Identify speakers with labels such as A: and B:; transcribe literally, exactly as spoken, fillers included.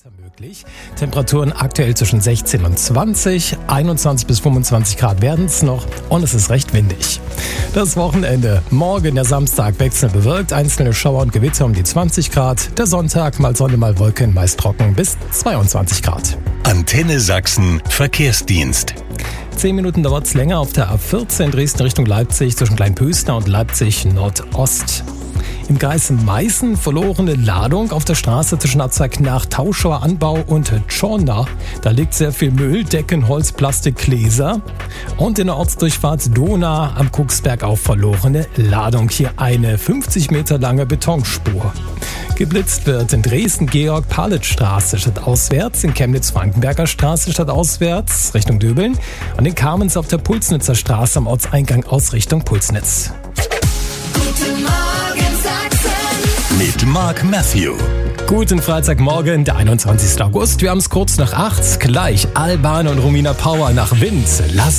A: Wetter möglich. Temperaturen aktuell zwischen sechzehn und zwanzig, einundzwanzig bis fünfundzwanzig Grad werden es noch und es ist recht windig. Das Wochenende, morgen der Samstag wechselnd bewölkt, einzelne Schauer und Gewitter um die zwanzig Grad. Der Sonntag mal Sonne, mal Wolken, meist trocken bis zweiundzwanzig Grad.
B: Antenne Sachsen Verkehrsdienst.
A: Zehn Minuten dauert es länger auf der A vierzehn Dresden Richtung Leipzig zwischen Kleinpösner und Leipzig Nordost. Im Kreis Meißen verlorene Ladung auf der Straße zwischen Atzak nach Tauschauer Anbau und Tschorna. Da liegt sehr viel Müll, Decken, Holz, Plastik, Gläser. Und in der Ortsdurchfahrt Dona am Kucksberg auch verlorene Ladung. Hier eine fünfzig Meter lange Betonspur. Geblitzt wird in Dresden Georg-Palitz-Straße stadtauswärts, in Chemnitz-Frankenberger Straße stadtauswärts Richtung Döbeln und in Kamenz auf der Pulsnitzer Straße am Ortseingang aus Richtung Pulsnitz.
C: Guten Morgen Sachsen
B: Mit Mark Matthew.
A: Guten Freitagmorgen, der einundzwanzigsten August. Wir haben es kurz nach acht. Gleich Alban und Romina Power nach Wind. Lass